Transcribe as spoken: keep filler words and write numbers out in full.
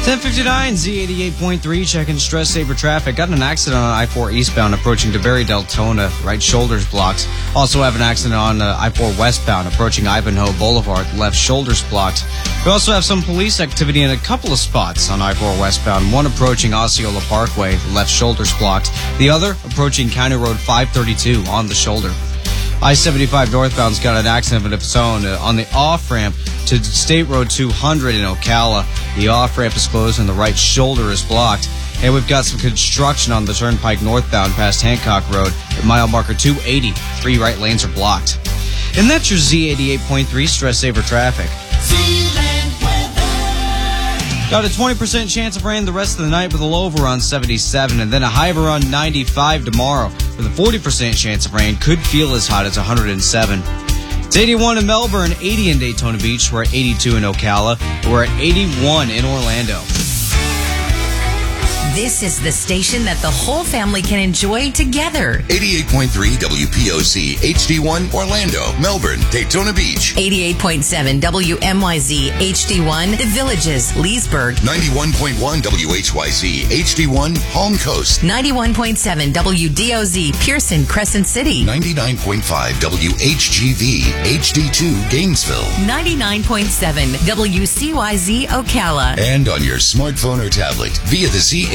ten fifty-nine, Z eighty-eight point three, checking stress saver traffic. Got in an accident on I four eastbound approaching DeBerry Deltona. Right shoulder's blocked. Also have an accident on uh, I four westbound approaching Ivanhoe Boulevard. Left shoulder's blocked. We also have some police activity in a couple of spots on I four westbound. One approaching Osceola Parkway. Left shoulder's blocked. The other approaching County Road five thirty-two on the shoulder. I seventy-five northbound's got an accident of its own uh, on the off-ramp to State Road two hundred in Ocala. The off-ramp is closed and the right shoulder is blocked. And we've got some construction on the turnpike northbound past Hancock Road at mile marker two eighty. Three right lanes are blocked. And that's your Z eighty-eight point three stress saver traffic. Got a twenty percent chance of rain the rest of the night with a low of around seventy-seven, and then a high of around ninety-five tomorrow with a forty percent chance of rain. Could feel as hot as one hundred seven. It's eighty-one in Melbourne, eighty in Daytona Beach. We're at eighty-two in Ocala. We're at eighty-one in Orlando. This is the station that the whole family can enjoy together. eighty-eight point three W P O C H D one Orlando, Melbourne, Daytona Beach. eighty-eight point seven W M Y Z H D one The Villages, Leesburg. ninety-one point one W H Y Z H D one Palm Coast. ninety-one point seven W D O Z Pearson, Crescent City. ninety-nine point five W H G V H D two Gainesville. ninety-nine point seven W C Y Z Ocala. And on your smartphone or tablet via the Z